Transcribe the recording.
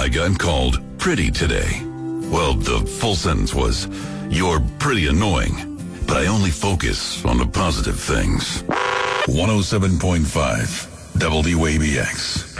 I got called pretty today. Well, the full sentence was, you're pretty annoying, but I only focus on the positive things. 107.5 WABX.